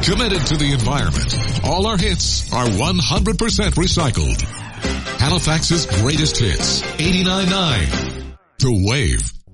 Committed to the environment. All our hits are 100% recycled. Halifax's greatest hits. 89.9. The Wave.